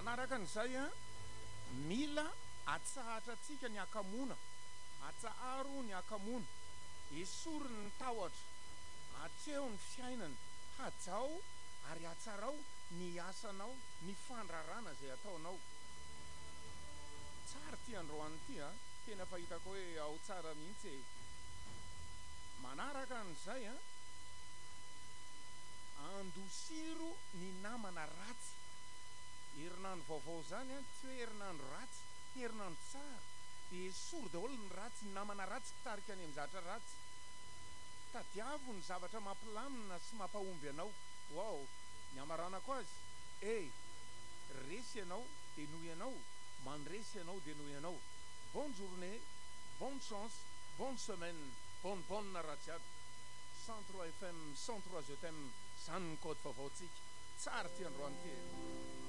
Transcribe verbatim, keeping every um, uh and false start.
manaraka an'izay a mila atsahatra atsika ny akamoana, atsaharo ny akamoana, esoriny ny tahotra, atseho ny fiainana, hajao ary atsarao ny asanao, ny fandrarana zay ataonao. Tsara ty androany ty a, tena fahitako hoe ao tsara mihitsy e. Manaraka an'izay a, andosiro ny namana ratsy. Herinandro vaovao zany a, tsy hoe herinandro ratsy, herinandro tsara. De esory daholo ny ratsy, ny namana ratsy fitarika any amin'ny zavatra ratsy. Tadiavo ny zavatra mampilamina sy mampahomby anao. Wow, ny amaranako azy, eh, resy ianao de noho ianao, mandresy ianao de noho ianao. Bonne journée, bonne chance, bonne semaine, bonne bonne raha jiaby. cent trois F M, cent trois je t'aime, zany ny kody vaovaotsika. Tsara ty androany ty.